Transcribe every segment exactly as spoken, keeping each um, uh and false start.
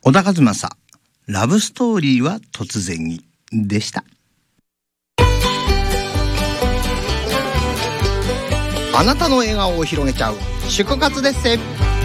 小田和正、ラブストーリーは突然にでした。あなたの笑顔を広げちゃう祝活ですせ。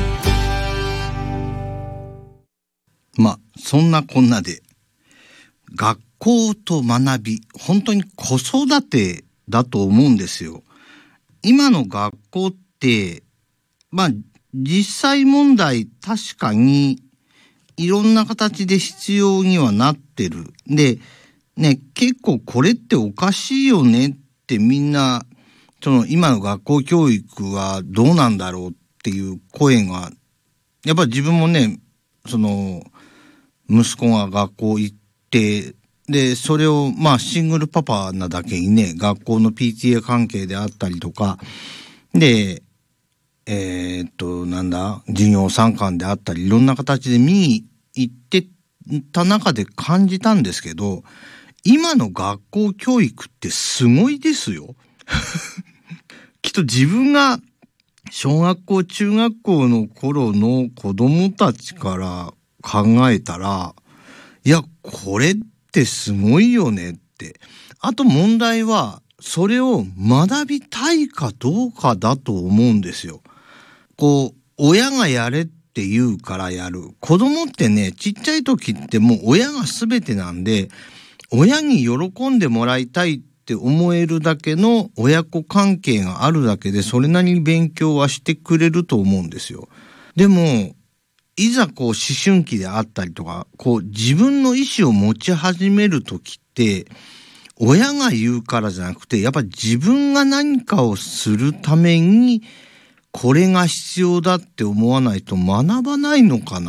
まあそんなこんなで学校と学び、本当に子育てだと思うんですよ。今の学校ってまあ実際問題確かにいろんな形で必要にはなってる。でね、結構これっておかしいよねってみんなその今の学校教育はどうなんだろうっていう声がやっぱり自分もね、その息子が学校行ってでそれをまあシングルパパなだけにね、学校の ピーティーエー 関係であったりとかでえー、っとなんだ授業参観であったりいろんな形で見に行ってた中で感じたんですけど、今の学校教育ってすごいですよきっと自分が小学校中学校の頃の子供たちから考えたら、いやこれってすごいよねって。あと問題はそれを学びたいかどうかだと思うんですよ。こう親がやれって言うからやる。子供ってね、ちっちゃい時ってもう親が全てなんで、親に喜んでもらいたいって思えるだけの親子関係があるだけでそれなりに勉強はしてくれると思うんですよ。でもいざこう思春期であったりとか、こう自分の意思を持ち始める時って親が言うからじゃなくて、やっぱり自分が何かをするためにこれが必要だって思わないと学ばないのかな